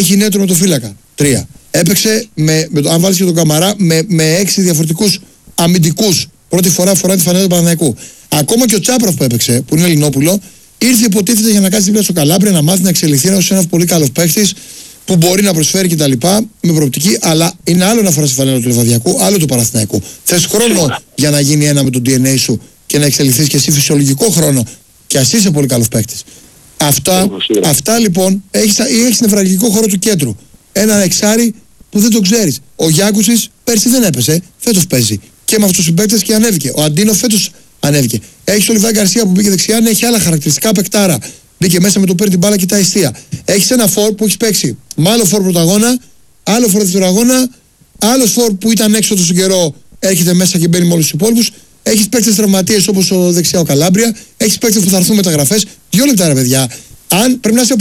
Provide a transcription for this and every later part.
Έχει νέο τερματοφύλακα. 3. Έπαιξε, αν βάλεις και τον Καμαρά, με 6 διαφορετικούς αμυντικούς. Πρώτη φορά φορά τη φανέλα του Παναθηναϊκού. Ακόμα και ο Τσάπροφ που έπαιξε, που είναι Ελληνόπουλο, ήρθε υποτίθεται για να κάτσει δίπλα στο Καλάμπρια, να μάθει να εξελιχθεί ένας πολύ καλός παίχτης που μπορεί να προσφέρει κτλ. Με προοπτική, αλλά είναι άλλο να φοράς τη φανέλα του Λιβαδιακού, άλλο του Παναθηναϊκού. Θες χρόνο για να γίνει ένα με το DNA σου και να εξελιχθείς και εσύ φυσιολογικό χρόνο. Και ας είσαι πολύ καλός παίχτης. Αυτά λοιπόν έχεις νευραλγικό χώρο του κέντρου. Ένα εξάρι που δεν το ξέρεις. Ο Γιάκουσης πέρσι δεν έπεσε, φέτος παίζει. Και με αυτούς τους συμπαίκτες και ανέβηκε. Ο Αντίνο φέτος ανέβηκε. Έχεις τον Λιβάη Γκαρσία που μπήκε δεξιά, έχει άλλα χαρακτηριστικά παικτάρα. Μπήκε μέσα με το παίρνει την μπάλα και τα εστία. Έχεις ένα φορ που έχει παίξει με άλλο φορ πρωταγώνα, άλλο φορ δεύτερο αγώνα, άλλο φορ που ήταν έξω τόσο καιρό, έρχεται μέσα και μπαίνει με όλους τους υπόλοιπους. Έχεις παίκτες τραυματίες όπως ο δεξιά ο Καλάμπρια. Έχεις παίκτες που θα έρθουν μεταγραφές. 2 λεπτά ρε παιδιά. Αν πρέπει να είσαι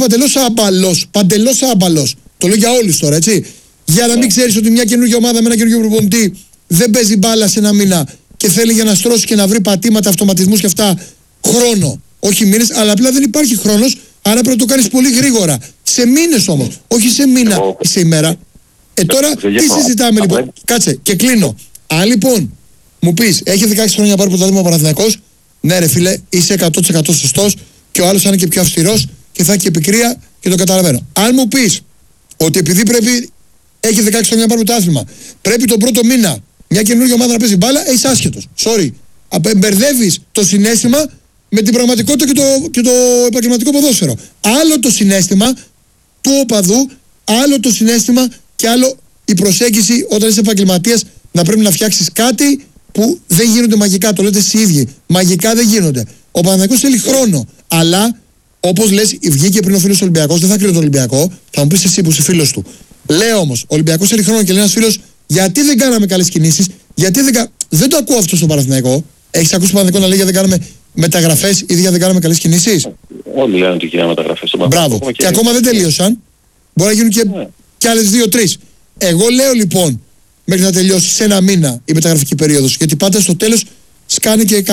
παντελώς άμπαλος. Το λέω για όλους τώρα, έτσι. Για να μην ξέρεις ότι μια καινούργια ομάδα με ένα καινούργιο προπονητή δεν παίζει μπάλα σε ένα μήνα και θέλει για να στρώσει και να βρει πατήματα, αυτοματισμούς και αυτά χρόνο. Όχι μήνες, αλλά απλά δεν υπάρχει χρόνος, άρα πρέπει να το κάνεις πολύ γρήγορα. Σε μήνες όμως, όχι σε μήνα ή σε ημέρα. Τώρα τι συζητάμε λοιπόν. Κάτσε και κλείνω. Αν λοιπόν μου πεις, έχει 16 χρόνια να πάρει πρωτάθλημα ο Παναθηναϊκός, ναι ρε φίλε, είσαι 100% σωστός και ο άλλος θα είναι και πιο αυστηρός και θα έχει και πικρία και το καταλαβαίνω. Αν μου πεις ότι επειδή έχει 16 χρόνια να πάρει πρωτάθλημα, πρέπει τον πρώτο μήνα μια καινούργια ομάδα να παίζει μπάλα, είσαι άσχετος. Sorry. Μπερδεύεις το συναίσθημα με την πραγματικότητα και το επαγγελματικό ποδόσφαιρο. Άλλο το συναίσθημα του οπαδού, άλλο το συναίσθημα και άλλο η προσέγγιση όταν είσαι επαγγελματίας να πρέπει να φτιάξεις κάτι που δεν γίνονται μαγικά. Το λέτε εσείς οι ίδιοι. Μαγικά δεν γίνονται. Ο Παναθηναϊκός θέλει χρόνο. Αλλά όπως λες, βγήκε πριν ο φίλος του Ολυμπιακός, δεν θα κρίνω τον Ολυμπιακό, θα μου πεις εσύ που είσαι φίλος του. Λέω όμως, ο Ολυμπιακός θέλει χρόνο και λέει ένας φίλος, γιατί δεν κάναμε καλές κινήσεις, γιατί δεν το ακούω αυτό στο Παναθηναϊκό. Έχεις ακούσει τον Παναθηναϊκό να λέει γιατί δεν κάναμε μεταγραφές ή γιατί δεν κάναμε καλές κινήσεις? Όλοι λένε ότι γίνανε μεταγραφές. Μπράβο. Και ακόμα δεν τελείωσαν. Μπορεί να γίνουν και άλλες 2-3. Εγώ λέω λοιπόν, μέχρι να τελειώσει σε ένα μήνα η μεταγραφική περίοδος, γιατί πάντα στο τέλος σκάνει και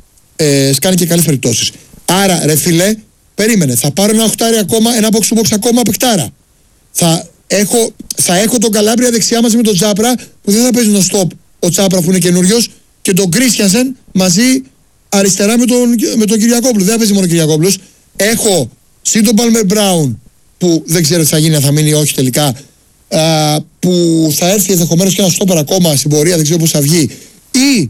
καλές περιπτώσεις. Άρα, ρε φίλε, περίμενε. Θα πάρω ένα οχτάρι ακόμα, ένα box to box ακόμα παικτάρα. Θα έχω τον Καλάμπρια δεξιά μαζί με τον Τσάπρα που δεν θα παίζει τον stop ο Τσάπρα που είναι καινούριος και τον Κρίστιανσεν μαζί αριστερά με τον Κυριακόπουλο. Δεν θα παίζει μόνο ο Κυριακόπουλος. Έχω συν τον Πάλμερ Μπράουν που δεν ξέρω τι θα γίνει, αν θα μείνει ή όχι τελικά. Που θα έρθει ενδεχομένως και ένα στόπερ ακόμα στην πορεία, δεν ξέρω πώς θα βγει. Ή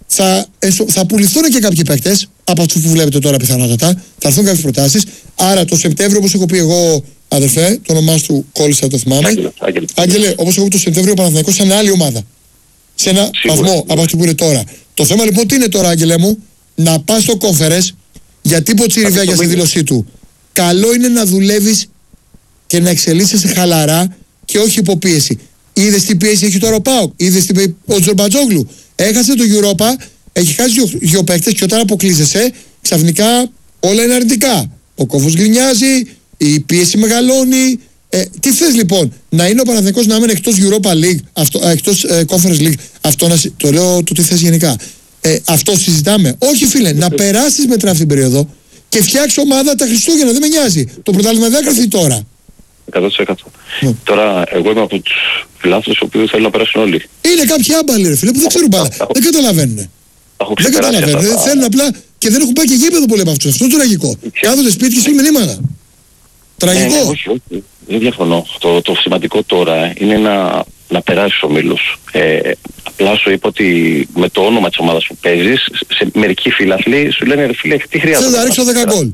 θα πουληθούν και κάποιοι παίκτες από αυτούς που βλέπετε τώρα πιθανότατα. Θα έρθουν κάποιες προτάσεις. Άρα το Σεπτέμβριο, όπως έχω πει εγώ, αδερφέ, το όνομά σου κόλλησα, το θυμάμαι. Άγγελε, όπως έχω πει το Σεπτέμβριο, ο Παναθηναϊκός είναι άλλη ομάδα. Σε ένα βαθμό από αυτή που είναι τώρα. Το θέμα λοιπόν τι είναι τώρα, Άγγελε μου, να πας στο conference, γιατί είπε ο Τσιριβιάγια στη δήλωσή του. Καλό είναι να δουλεύεις και να εξελίσσεσαι χαλαρά και όχι υποπίεση. Είδες τι πίεση έχει τώρα ο ΠΑΟΚ, είδες τι είπε ο Τζορμπατζόγλου. Έχασε το Europa, έχει χάσει δύο παίκτες και όταν αποκλείζεσαι, ξαφνικά όλα είναι αρνητικά. Ο κόφος γκρινιάζει, η πίεση μεγαλώνει. Τι θες λοιπόν, να είναι ο Παναθηναϊκός να είναι εκτός Europa League, εκτός Conference League, αυτό το λέω το τι θες γενικά. Αυτό συζητάμε. Όχι φίλε, να περάσεις μετά αυτήν την περίοδο και φτιάξει ομάδα τα Χριστούγεννα, δεν με νοιάζει. Το πρωτάθλημα δεν θα κρυθεί τώρα. 100%. Τώρα, εγώ είμαι από τους φιλάθλους οι οποίοι θέλουν να περάσουν όλοι. Είναι κάποιοι άμπαλοι ρε φίλε που δεν ξέρουν μπάλα. Δεν καταλαβαίνουν. Δεν καταλαβαίνουν. Θέλουν απλά και δεν έχουν πάει και γήπεδο πολλοί από αυτούς. Αυτό είναι το τραγικό. Κάθονται σπίτι και στείλουν μηνύματα. Τραγικό. Όχι. Δεν διαφωνώ. Το σημαντικό τώρα είναι να περάσεις ο ομίλος. Απλά σου είπα ότι με το όνομα της ομάδας που παίζεις, σε μερικοί φιλαθλοί σου λένε ρε φίλε, τι χρειάζεται. Θέλω να ρίξω 10 γκολ.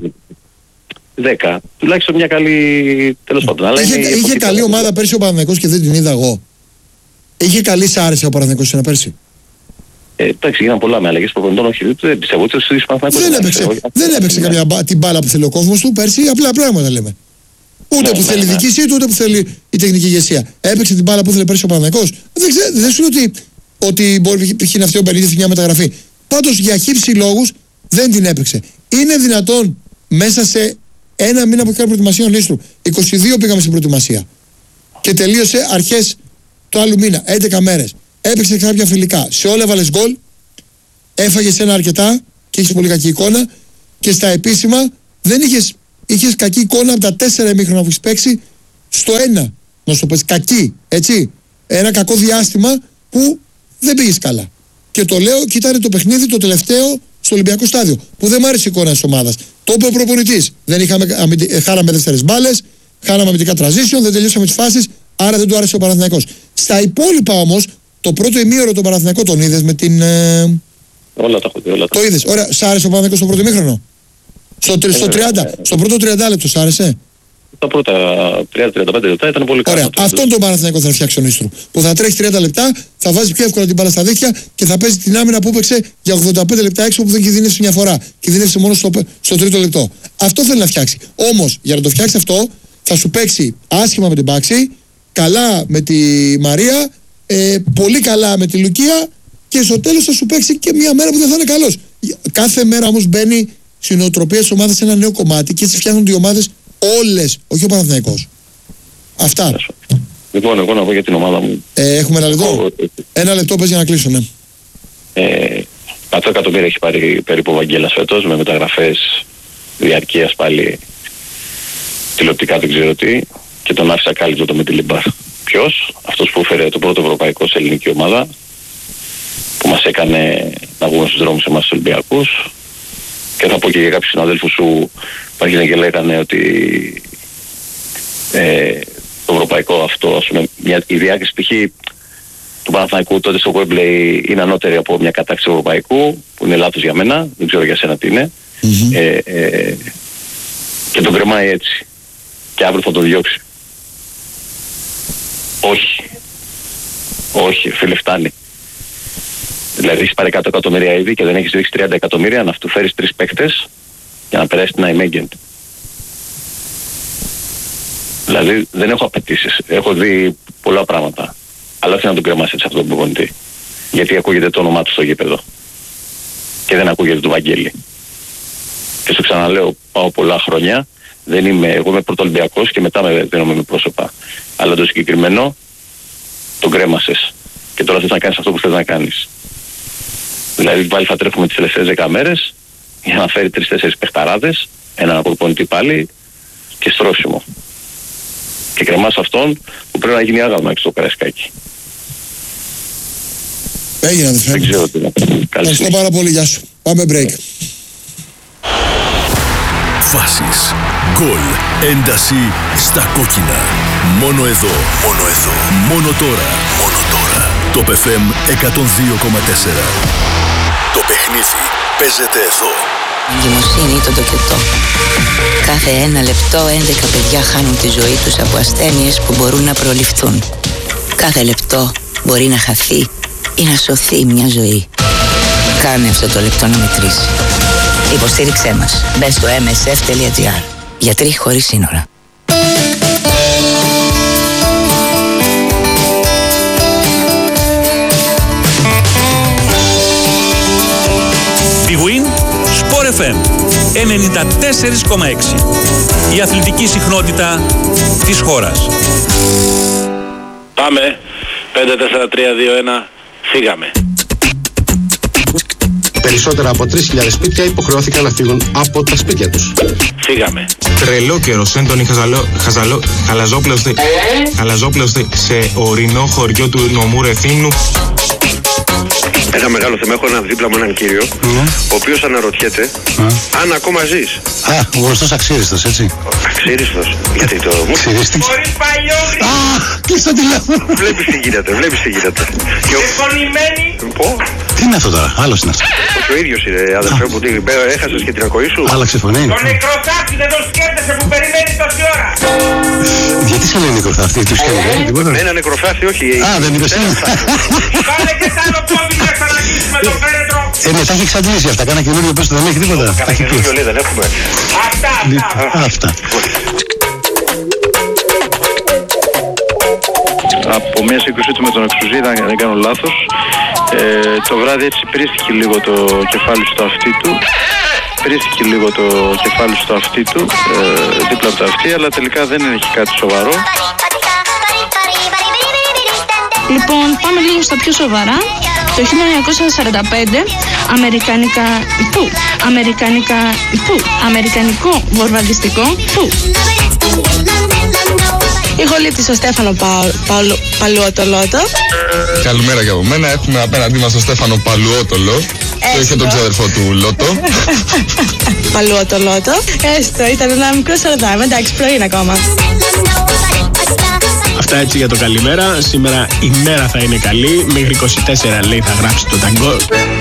10. Τουλάχιστον μια καλή. Τέλος πάντων. Είχε καλή ομάδα πέρσι ο Παναθηναϊκός και δεν την είδα εγώ. Είχε καλή, σ' άρεσε ο Παναθηναϊκός ένα πέρσι? Εντάξει, γίνανε πολλά με αλλαγές προπονητών, όχι, δεν πιστεύω ότι ο Παναθηναϊκός δεν έπαιξε την μπάλα που θέλει ο κόσμος του πέρσι, απλά πράγματα λέμε. Ούτε που θέλει η διοίκησή του, ούτε που θέλει η τεχνική ηγεσία. Έπαιξε την μπάλα που θέλει πέρσι ο Παναθηναϊκός. Δεν σου λέω ότι μπορεί να φτιάξει ο Μπενίτης μια μεταγραφή. Πάντως για χύψη λόγους δεν την έπαιξε. Είναι δυνατόν μέσα σε ένα μήνα που έχει κάνει προετοιμασία ο Νίστρου, 22 πήγαμε στην προετοιμασία και τελείωσε αρχές του άλλου μήνα, 11 μέρες. Έπαιξε κάποια φιλικά. Σε όλα έβαλες γκολ, έφαγες ένα αρκετά και είχες πολύ κακή εικόνα και στα επίσημα δεν είχες κακή εικόνα από τα 4 ημίχρονα που έχεις παίξει στο 1 να σου το πες, κακή, έτσι. Ένα κακό διάστημα που δεν πήγες καλά. Και το λέω και ήταν το παιχνίδι το τελευταίο στο Ολυμπιακό στάδιο. Που δεν μ' άρεσε η εικόνα της ομάδας. Το είπε ο προπονητής. Χάραμε δεύτερες μπάλες, χάναμε αμυντικά transition, δεν τελειώσαμε τις φάσεις, άρα δεν του άρεσε ο Παναθηναϊκός. Στα υπόλοιπα όμως, το πρώτο ημίωρο το Παναθηναϊκό τον είδες με την. Όλα τα έχω δει, όλα τα. Το είδες. Ωραία, σ' άρεσε ο Παναθηναϊκός στο πρώτο ημίχρονο? Στο πρώτο 30 λεπτό σ' άρεσε? Τα πρώτα 30-35 λεπτά ήταν πολύ καλά. Ωραία. Αυτόν τον Παναθηναϊκό θα φτιάξει ο Νίστρου. Που θα τρέχει 30 λεπτά, θα βάζει πιο εύκολα την μπάλα στα δίχτυα και θα παίζει την άμυνα που έπαιξε για 85 λεπτά έξω που δεν κινδύνευσε μια φορά. Κινδύνευσε μόνο στο τρίτο λεπτό. Αυτό θέλει να φτιάξει. Όμως για να το φτιάξει αυτό, θα σου παίξει άσχημα με την Πάξη, καλά με τη Μαρία, πολύ καλά με τη Λουκία και στο τέλος θα σου παίξει και μια μέρα που δεν θα είναι καλός. Κάθε μέρα όμως μπαίνει στην νοοτροπία της ομάδας σε ένα νέο κομμάτι και έτσι φτιάχνονται οι ομάδες όλες, όχι ο Παναθηναϊκός. Αυτά. Λοιπόν, εγώ να πω για την ομάδα μου. Έχουμε ένα λεπτό. Ένα λεπτό πες για να κλείσω, ναι. 100 εκατομμύρια έχει πάρει περίπου ο Βαγγέλας φέτος με μεταγραφές διαρκείας πάλι τηλεοπτικά δεν ξέρω τι και τον άφησα κάλυπτο το με τη Λιμπάρ. Ποιος? Αυτός που έφερε το πρώτο ευρωπαϊκό σε ελληνική ομάδα που μας έκανε να βγούμε στους δρόμους εμάς τους Ολυμπιακούς και θα πω και για κάποιους συναδέλφους σου που άρχισαν και λέγανε ότι το ευρωπαϊκό αυτό, ας πούμε, η διάκριση π.χ. του Παναθηναϊκού τότε στο Wembley είναι ανώτερη από μια κατάκτηση ευρωπαϊκού που είναι λάθος για μένα, δεν ξέρω για σένα τι είναι. Και τον κρεμάει έτσι και αύριο θα τον διώξει. Όχι φίλε, φτάνει. Δηλαδή έχεις πάρει 100 εκατομμύρια ήδη και δεν έχεις ρίξει 30 εκατομμύρια να του φέρεις 3 παίκτες για να περάσει την Αϊμέγγεν. Δηλαδή δεν έχω απαιτήσεις. Έχω δει πολλά πράγματα. Αλλά όχι να τον κρεμάσει έτσι αυτόν τον προπονητή. Γιατί ακούγεται το όνομά του στο γήπεδο. Και δεν ακούγεται του Βαγγέλη. Και σου ξαναλέω, πάω πολλά χρόνια. Εγώ είμαι πρωτοολυμπιακός και μετά με δίνομαι με πρόσωπα. Αλλά το συγκεκριμένο τον κρέμασες. Και τώρα θες να κάνεις αυτό που θες να κάνεις. Δηλαδή πάλι θα τρέχουμε τις τελευταίες 10 μέρες για να φέρει 3-4 παιχταράδες, έναν προπονητή πάλι και στρώσιμο. Και κρεμάς αυτόν που πρέπει να γίνει άγαλμα έξω στο Καραϊσκάκι. Έγινε αδερφέ. Δεν ξέρω τι να πω. Ευχαριστώ πάρα πολύ, γεια σου. Πάμε break. Φάσεις, γκολ, ένταση στα κόκκινα. Μόνο εδώ, μόνο τώρα. Το FM 102,4. Το παιχνίδι παίζεται εδώ. Η εγκυμοσύνη ή το τοκετό. Κάθε 1 λεπτό 11 παιδιά χάνουν τη ζωή τους από ασθένειες που μπορούν να προληφθούν. Κάθε λεπτό μπορεί να χαθεί ή να σωθεί μια ζωή. Κάνε αυτό το λεπτό να μετρήσει. Υποστήριξέ μας. Μπες στο msf.gr. Γιατροί χωρίς σύνορα. Big Win, Sport FM 94,6. Η αθλητική συχνότητα της χώρας. Πάμε. 5-4-3-2-1. Φύγαμε. Περισσότερα από 3.000 σπίτια υποχρεώθηκαν να φύγουν από τα σπίτια τους. Φύγαμε. Τρελό καιρός, έντονη χαλαζόπλωστη σε ορεινό χωριό του νομού Ρεθύμνου. Ένα μεγάλο θέμα. Έχω ένα δίπλα μου έναν κύριο, ο οποίος αναρωτιέται αν ακόμα ζεις. Ο γνωστός Αξίριστος, έτσι. Αξίριστος. Γιατί το μου. Αξίριστος. Κλείς το τηλέφωνο. Βλέπεις τι γίνεται. Επωνυμένη. Τι είναι αυτό τώρα, άλλος είναι αυτό. Όχι, ο ίδιος είναι, αδερφέ μου. Έχασες και την ακοή σου. Άλλαξε φωνή. Τον νεκροτάφτη δεν τον σκέφτεσαι που περιμένει τόση ώρα. Γιατί σε λέει νεκροτάφτη, του σκέφτεσαι τίποτα. Ένα νεκροφάφτη, όχι. Δεν είπες τι. Πάνε και σ' άλλο πόδι να ξαναγγίσουμε τον φέρετρο. Τα έχει εξαντλήσει αυτά, κάνα καινούριο πες δεν έχει τίποτα. Κάνα καινούριο λέει δεν έχουμε. Αυτά. Από μια σύγκρουσή του με τον Εξουζίδα, αν δεν κάνω λάθος, το βράδυ έτσι πρίστηκε λίγο το κεφάλι στο αυτί του. Δίπλα από το αυτί, αλλά τελικά δεν έχει κάτι σοβαρό. Λοιπόν, πάμε λίγο στα πιο σοβαρά. Το 1945, αμερικανικό βορβαλιστικό Ηχολήπτη ο Στέφανο Παλουότολότο. Καλημέρα και από μένα. Έχουμε απέναντί μας τον Στέφανο Παλουότολο. Και τον ξαδερφό του Λότο. Παλουότολότο. Έστω, ήταν ένα μικρό σαρδάμ. Εντάξει, πρωί είναι ακόμα. Αυτά έτσι για το καλημέρα. Σήμερα η μέρα θα είναι καλή. Μέχρι 24 λέει θα γράψει το ταγκό.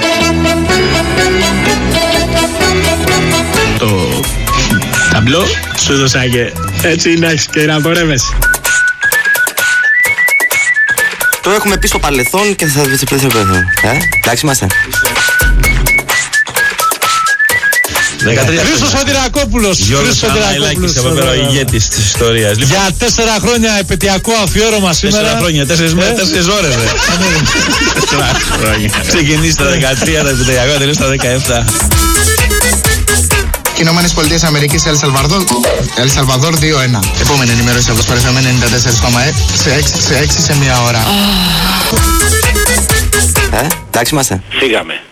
Το ταμπλό σου δώσα και έτσι να έχεις και να πορεύεσαι. Το έχουμε πει στο παρελθόν και θα δείτε πλέον. Εντάξει είμαστε. Χρήστος Σωτηρακόπουλος. Γιώργος Σαμαηλάκης από πέρα, ο ηγέτης της ιστορίας. Για 4 χρόνια επαιτειακό αφιέρωμα σήμερα. 4 χρόνια, 4 μέρες, 4 ώρες. 4 χρόνια. Ξεκινήσει τα 13, τα επαιτειακό, τελείωσε τα 17. Ηνωμένες Πολιτείες Αμερικής, Ελ Σαλβαδόρ 2-1. Επόμενη ενημέρωση από το Sport FM 94,6 σε 1 ώρα. Εντάξει είμαστε. Φύγαμε.